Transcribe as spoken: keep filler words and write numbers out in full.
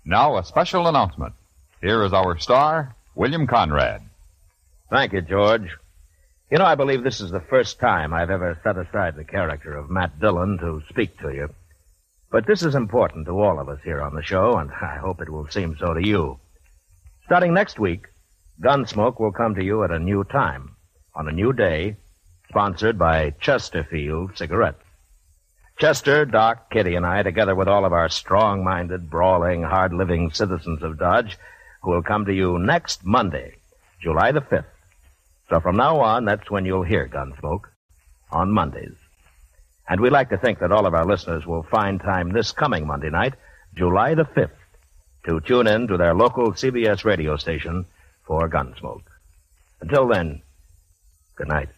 Now, a special announcement. Here is our star, William Conrad. Thank you, George. You know, I believe this is the first time I've ever set aside the character of Matt Dillon to speak to you. But this is important to all of us here on the show, and I hope it will seem so to you. Starting next week, Gunsmoke will come to you at a new time, on a new day, sponsored by Chesterfield Cigarettes. Chester, Doc, Kitty, and I, together with all of our strong-minded, brawling, hard-living citizens of Dodge, who will come to you next Monday, July the fifth. So from now on, that's when you'll hear Gunsmoke, on Mondays. And we'd like to think that all of our listeners will find time this coming Monday night, July the fifth, to tune in to their local C B S radio station for Gunsmoke. Until then, good night.